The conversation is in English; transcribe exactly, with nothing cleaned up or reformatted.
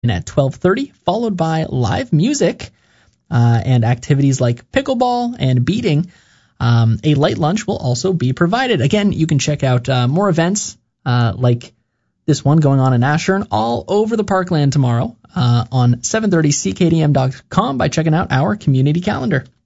in at twelve thirty, followed by live music uh, and activities like pickleball and beading. Um, a light lunch will also be provided. Again, you can check out uh, more events uh, like this one going on in Ashern all over the parkland tomorrow uh, on seven thirty c k d m dot com by checking out our community calendar.